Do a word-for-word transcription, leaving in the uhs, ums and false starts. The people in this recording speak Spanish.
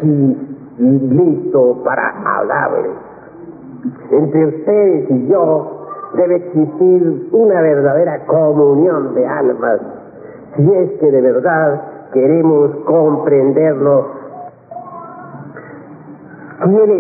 aquí listo para hablarles. Entre ustedes y yo debe existir una verdadera comunión de almas, si es que de verdad queremos comprendernos. Tiene